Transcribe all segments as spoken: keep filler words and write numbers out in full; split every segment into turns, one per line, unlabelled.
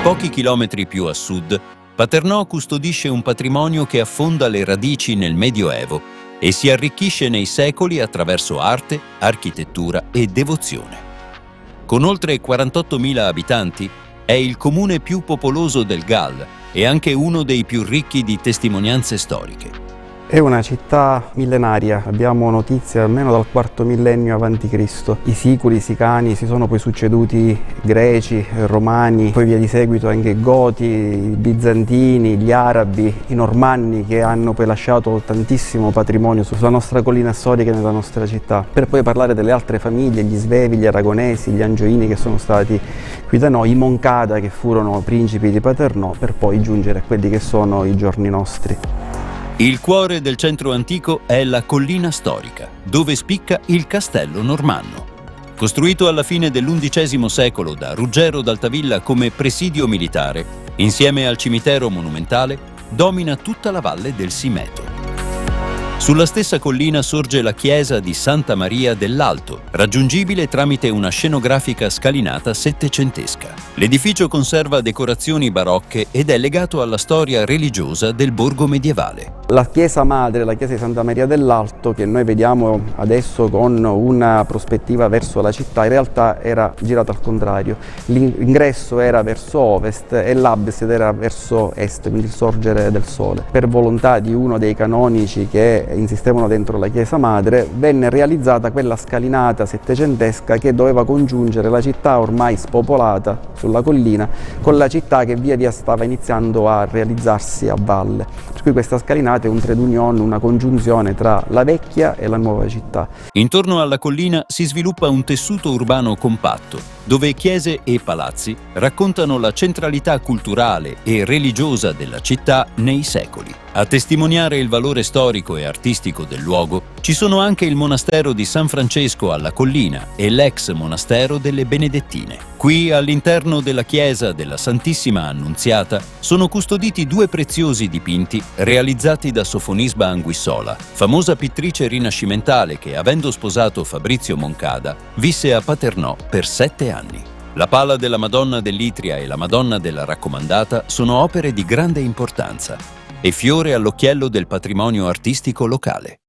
Pochi chilometri più a sud, Paternò custodisce un patrimonio che affonda le radici nel Medioevo e si arricchisce nei secoli attraverso arte, architettura e devozione. Con oltre quarantottomila abitanti, è il comune più popoloso del Galles e anche uno dei più ricchi di testimonianze storiche.
È una città millenaria, abbiamo notizie almeno dal quarto millennio avanti Cristo. I Siculi, i Sicani si sono poi succeduti greci, romani, poi via di seguito anche goti, i bizantini, gli arabi, i normanni che hanno poi lasciato tantissimo patrimonio sulla nostra collina storica e nella nostra città. Per poi parlare delle altre famiglie, gli Svevi, gli Aragonesi, gli Angioini che sono stati qui da noi, i Moncada che furono principi di Paternò, per poi giungere a quelli che sono i giorni nostri.
Il cuore del centro antico è la collina storica, dove spicca il castello normanno. Costruito alla fine dell'undicesimo secolo da Ruggero d'Altavilla come presidio militare, insieme al cimitero monumentale, domina tutta la valle del Simeto. Sulla stessa collina sorge la chiesa di Santa Maria dell'Alto, raggiungibile tramite una scenografica scalinata settecentesca. L'edificio conserva decorazioni barocche ed è legato alla storia religiosa del borgo medievale.
La chiesa madre, la chiesa di Santa Maria dell'Alto, che noi vediamo adesso con una prospettiva verso la città, in realtà era girata al contrario. L'ingresso era verso ovest e l'abside era verso est, quindi il sorgere del sole. Per volontà di uno dei canonici che insistevano dentro la chiesa madre, venne realizzata quella scalinata settecentesca che doveva congiungere la città ormai spopolata sulla collina con la città che via via stava iniziando a realizzarsi a valle. Per cui questa scalinata è un trade union, una congiunzione tra la vecchia e la nuova città.
Intorno alla collina si sviluppa un tessuto urbano compatto, dove chiese e palazzi raccontano la centralità culturale e religiosa della città nei secoli. A testimoniare il valore storico e artistico del luogo ci sono anche il monastero di San Francesco alla collina e l'ex monastero delle Benedettine. Qui, all'interno della chiesa della Santissima Annunziata, sono custoditi due preziosi dipinti realizzati da Sofonisba Anguissola, famosa pittrice rinascimentale che, avendo sposato Fabrizio Moncada, visse a Paternò per sette anni. La Pala della Madonna dell'Itria e la Madonna della Raccomandata sono opere di grande importanza e fiore all'occhiello del patrimonio artistico locale.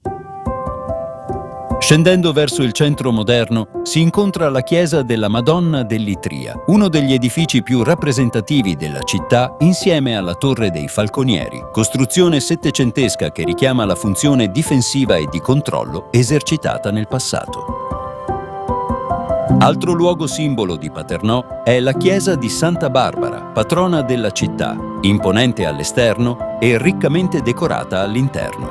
Scendendo verso il centro moderno si incontra la chiesa della Madonna dell'Itria, uno degli edifici più rappresentativi della città insieme alla Torre dei Falconieri, costruzione settecentesca che richiama la funzione difensiva e di controllo esercitata nel passato. Altro luogo simbolo di Paternò è la chiesa di Santa Barbara, patrona della città, imponente all'esterno e riccamente decorata all'interno.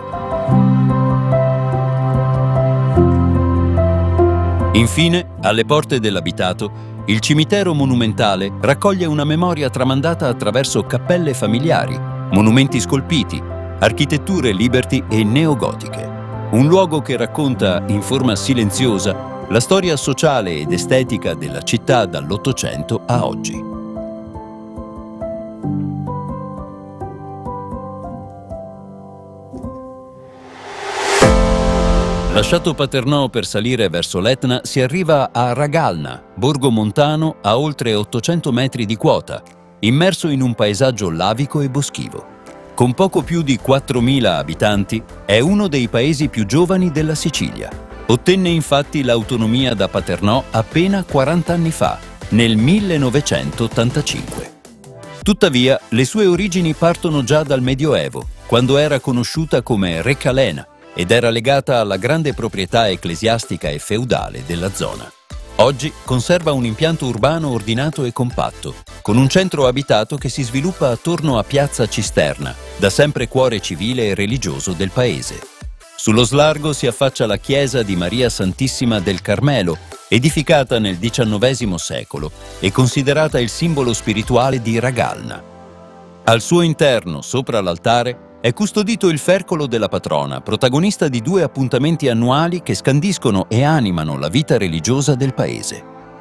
Infine, alle porte dell'abitato, il cimitero monumentale raccoglie una memoria tramandata attraverso cappelle familiari, monumenti scolpiti, architetture liberty e neogotiche. Un luogo che racconta, in forma silenziosa, la storia sociale ed estetica della città dall'Ottocento a oggi. Lasciato Paternò per salire verso l'Etna, si arriva a Ragalna, borgo montano a oltre ottocento metri di quota, immerso in un paesaggio lavico e boschivo. Con poco più di quattromila abitanti, è uno dei paesi più giovani della Sicilia. Ottenne infatti l'autonomia da Paternò appena quaranta anni fa, nel millenovecentottantacinque. Tuttavia, le sue origini partono già dal Medioevo, quando era conosciuta come Recalena ed era legata alla grande proprietà ecclesiastica e feudale della zona. Oggi conserva un impianto urbano ordinato e compatto, con un centro abitato che si sviluppa attorno a Piazza Cisterna, da sempre cuore civile e religioso del paese. Sullo slargo si affaccia la chiesa di Maria Santissima del Carmelo, edificata nel diciannovesimo secolo e considerata il simbolo spirituale di Ragalna. Al suo interno, sopra l'altare, è custodito il fercolo della patrona, protagonista di due appuntamenti annuali che scandiscono e animano la vita religiosa del paese.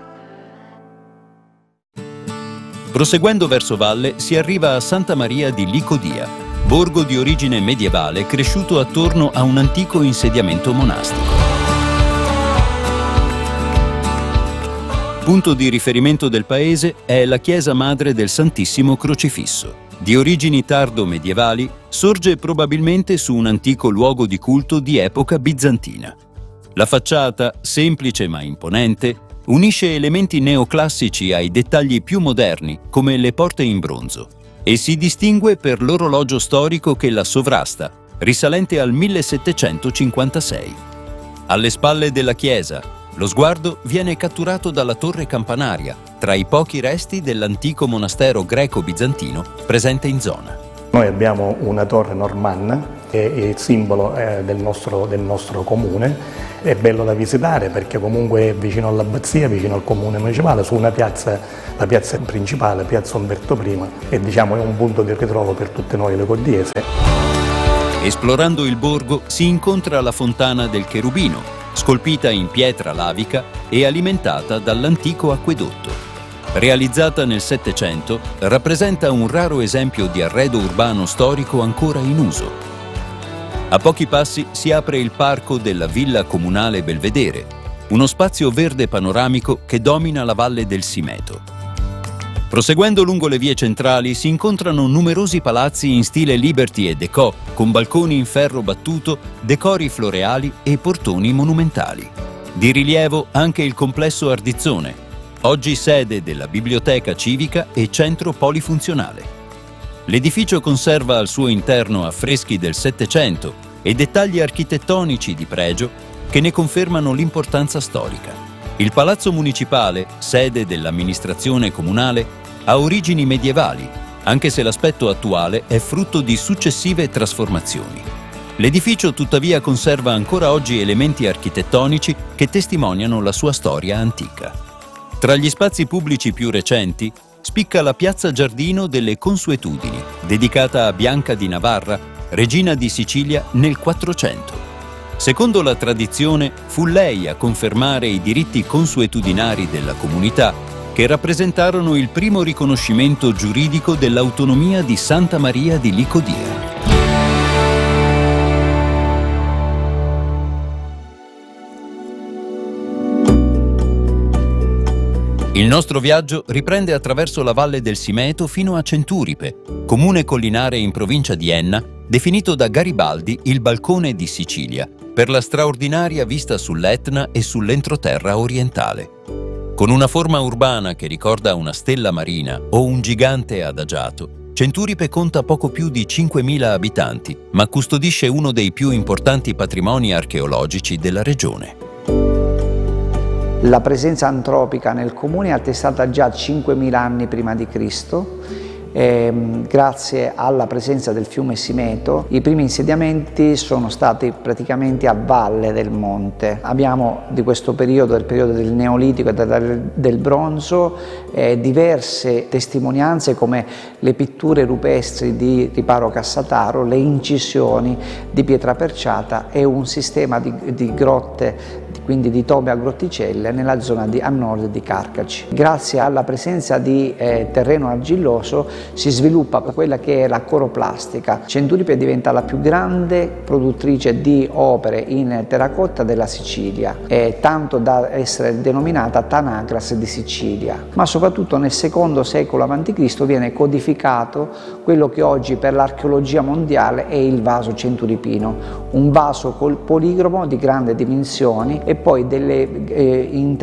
Proseguendo verso valle si arriva a Santa Maria di Licodia, borgo di origine medievale cresciuto attorno a un antico insediamento monastico. punto di riferimento del paese è la chiesa madre del Santissimo Crocifisso. Di origini tardo-medievali, sorge probabilmente su un antico luogo di culto di epoca bizantina. La facciata, semplice ma imponente, unisce elementi neoclassici ai dettagli più moderni, come le porte in bronzo, e si distingue per l'orologio storico che la sovrasta, risalente al millesettecentocinquantasei. Alle spalle della chiesa, lo sguardo viene catturato dalla torre campanaria, tra i pochi resti dell'antico monastero greco-bizantino presente in zona.
Noi abbiamo una torre normanna, che è il simbolo eh, del, nostro, del nostro comune. È bello da visitare perché comunque è vicino all'abbazia, vicino al comune municipale, su una piazza, la piazza principale, piazza Umberto primo, e diciamo è un punto di ritrovo per tutte noi le codiese.
Esplorando il borgo si incontra la fontana del Cherubino, scolpita in pietra lavica e alimentata dall'antico acquedotto. Realizzata nel Settecento, rappresenta un raro esempio di arredo urbano storico ancora in uso. A pochi passi si apre il parco della Villa Comunale Belvedere, uno spazio verde panoramico che domina la valle del Simeto. Proseguendo lungo le vie centrali si incontrano numerosi palazzi in stile Liberty e Déco, con balconi in ferro battuto, decori floreali e portoni monumentali. Di rilievo anche il complesso Ardizzone, oggi sede della biblioteca civica e centro polifunzionale. L'edificio conserva al suo interno affreschi del Settecento e dettagli architettonici di pregio che ne confermano l'importanza storica. Il Palazzo Municipale, sede dell'amministrazione comunale, ha origini medievali, anche se l'aspetto attuale è frutto di successive trasformazioni. L'edificio tuttavia conserva ancora oggi elementi architettonici che testimoniano la sua storia antica. Tra gli spazi pubblici più recenti spicca la Piazza Giardino delle Consuetudini, dedicata a Bianca di Navarra, regina di Sicilia nel Quattrocento. Secondo la tradizione, fu lei a confermare i diritti consuetudinari della comunità, che rappresentarono il primo riconoscimento giuridico dell'autonomia di Santa Maria di Licodia. Il nostro viaggio riprende attraverso la valle del Simeto fino a Centuripe, comune collinare in provincia di Enna, definito da Garibaldi il balcone di Sicilia, per la straordinaria vista sull'Etna e sull'entroterra orientale. Con una forma urbana che ricorda una stella marina o un gigante adagiato, Centuripe conta poco più di cinquemila abitanti, ma custodisce uno dei più importanti patrimoni archeologici della regione.
La presenza antropica nel comune è attestata già cinquemila anni prima di Cristo. Eh, grazie alla presenza del fiume Simeto, i primi insediamenti sono stati praticamente a valle del monte. Abbiamo di questo periodo, del periodo del Neolitico e del, del Bronzo, eh, diverse testimonianze come le pitture rupestri di Riparo Cassataro, le incisioni di pietra perciata e un sistema di, di grotte, quindi di tobe a grotticelle nella zona di, a nord di Carcaci. Grazie alla presenza di eh, terreno argilloso si sviluppa quella che è la coroplastica. Centuripe diventa la più grande produttrice di opere in terracotta della Sicilia, eh, tanto da essere denominata Tanagras di Sicilia. Ma soprattutto nel secondo secolo avanti Cristo viene codificato quello che oggi per l'archeologia mondiale è il vaso centuripino, un vaso col policromo di grandi dimensioni e poi delle eh,